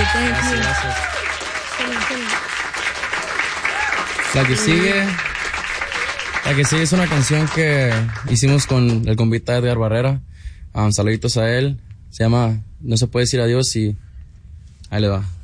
Gracias. La que sigue es una canción que hicimos con el compita Edgar Barrera. Saluditos a él. Se llama No se puede decir adiós y ahí le va.